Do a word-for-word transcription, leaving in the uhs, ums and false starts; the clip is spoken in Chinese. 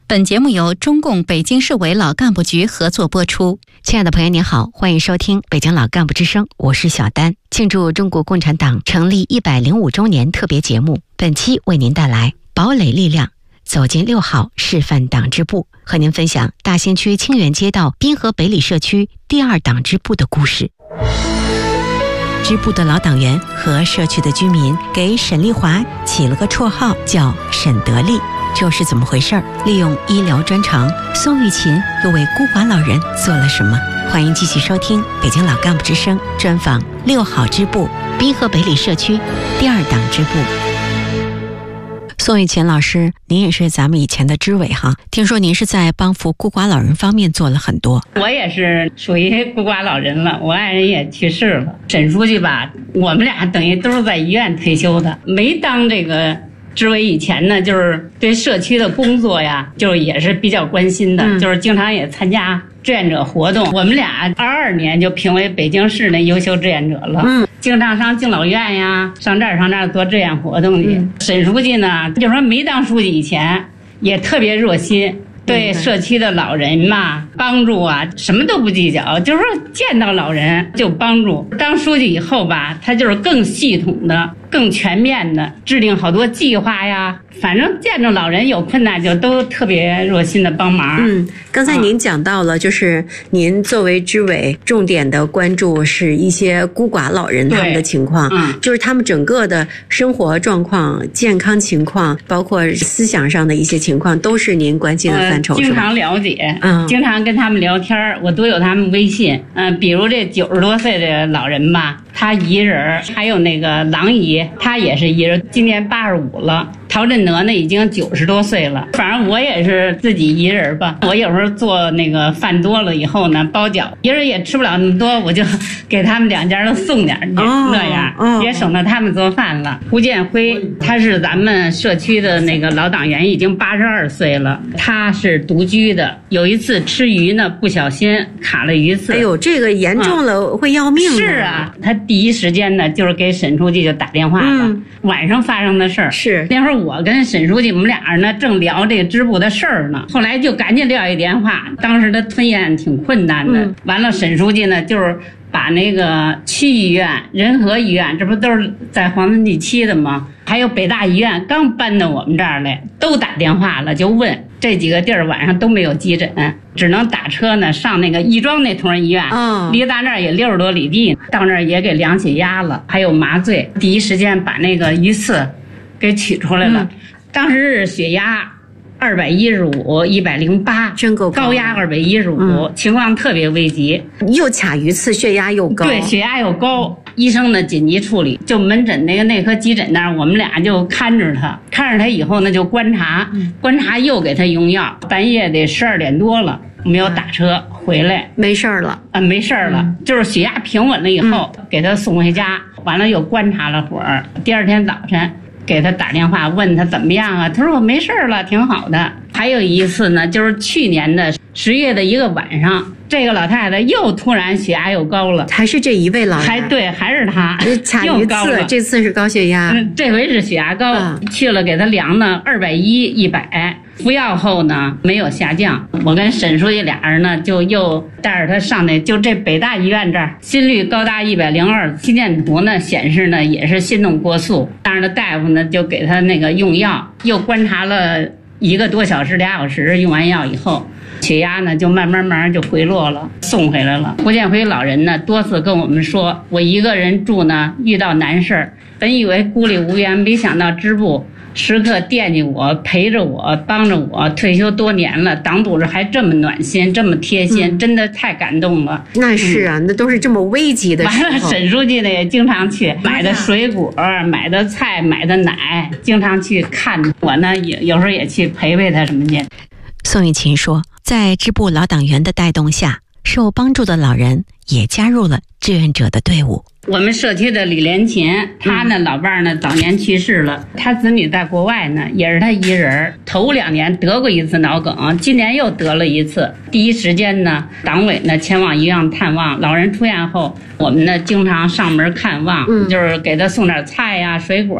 本节目由中共北京市委老干部局合作播出。 亲爱的朋友您好，欢迎收听北京老干部之声，我是小丹。庆祝中国共产党成立一百零五周年特别节目，本期为您带来堡垒力量走进六号示范党支部，和您分享大兴区清源街道滨河北里社区第二党支部的故事。支部的老党员和社区的居民给沈丽华起了个绰号叫沈德利，这是怎么回事？利用医疗专长，宋玉琴又为孤寡老人做了什么？欢迎继续收听北京老干部之声专访六号支部滨河北里社区第二党支部。宋玉琴老师，您也是咱们以前的支委哈，听说您是在帮扶孤寡老人方面做了很多。 我也是属于孤寡老人了，我爱人也去世了。沈书记吧，我们俩等于都是在医院退休的，没当这个支委以前呢，就是对社区的工作呀，就是也是比较关心的，嗯、就是经常也参加志愿者活动。我们俩二二年就评为北京市的优秀志愿者了，嗯，经常上敬老院呀，上这儿上这儿做志愿活动去。嗯、沈书记呢，就说没当书记以前也特别热心。对社区的老人嘛，帮助啊，什么都不计较，就是说见到老人就帮助。当书记以后吧，他就是更系统的、更全面的制定好多计划呀。反正见着老人有困难，就都特别热心的帮忙。 嗯，刚才您讲到了，就是您作为支委，重点的关注是一些孤寡老人他们的情况，嗯，就是他们整个的生活状况、健康情况，包括思想上的一些情况，都是您关心的范畴。 呃、经常了解，嗯，经常跟他们聊天，我都有他们微信。嗯、呃，比如这九十多岁的老人吧，他姨人，还有那个郎姨，他也是姨人，今年八十五了。陶振德呢已经九十多岁了，反正我也是自己一人吧。我有时候做那个饭多了以后呢，包饺，一人也吃不了那么多，我就给他们两家都送点去，哦、那样、哦、也省得他们做饭了。胡建辉他是咱们社区的那个老党员，已经八十二岁了，他是独居的。有一次吃鱼呢，不小心卡了鱼刺， 哎呦，这个严重了、嗯、会要命的。 是啊，他第一时间呢就是给沈书记就打电话了，嗯、晚上发生的事儿。 是那会儿我跟沈书记我们俩人呢正聊这个支部的事儿呢，后来就赶紧撂一电话。当时的吞咽挺困难的，嗯、完了沈书记呢就是把那个区医院、仁和医院，这不都是在黄村地区的吗？还有北大医院刚搬到我们这儿来，都打电话了，就问这几个地儿晚上都没有急诊，只能打车呢上那个亦庄那同仁医院，哦、离咱这儿也六十多里地，到那儿也给量血压了，还有麻醉，第一时间把那个鱼刺给取出来了。嗯、当时是血压二百一十五、一百零八， 真够高， 高压二百一十五，情况特别危急， 又卡鱼刺，血压又高， 对，血压又高。医生呢紧急处理，就门诊那个内科急诊那儿，我们俩就看着他，看着他以后呢就观察，嗯、观察又给他用药，半夜得十二点多了，没有打车回来， 没事儿了， 啊，没事儿了，嗯、就是血压平稳了以后，嗯、给他送回家，完了又观察了会儿，第二天早晨给他打电话问他怎么样啊，他说我没事了，挺好的。还有一次呢，就是去年的十月的一个晚上，这个老太太又突然血压又高了， 还是这一位老人， 还对，还是她卡鱼刺，这次是高血压， 嗯、这回是血压高，啊、去了给她量呢二百一、一百，服药后呢没有下降。我跟沈书记俩人呢就又带着她上那，就这北大医院这儿，心率高达一百零二，心电图呢显示呢也是心动过速，但是呢大夫呢就给她那个用药，又观察了一个多小时、俩小时，用完药以后，血压呢就慢慢慢就回落了，送回来了。胡建辉老人呢多次跟我们说，我一个人住呢，遇到难事儿，本以为孤立无援，没想到支部时刻惦记我，陪着我，帮着我。退休多年了，党组织还这么暖心，这么贴心，嗯、真的太感动了。 那是啊，嗯、那都是这么危急的时候。 完了，沈书记呢也经常去买的水果、买的菜、买的奶，经常去看我呢，有有时候也去陪陪他什么去。 宋玉琴说，在支部老党员的带动下，受帮助的老人也加入了志愿者的队伍。 我们社区的李连琴，他呢老伴儿呢早年去世了，他子女在国外呢，也是他一人。头两年得过一次脑梗，今年又得了一次。第一时间呢，党委呢前往医院探望老人出院后，我们呢经常上门看望，嗯、就是给他送点菜呀、水果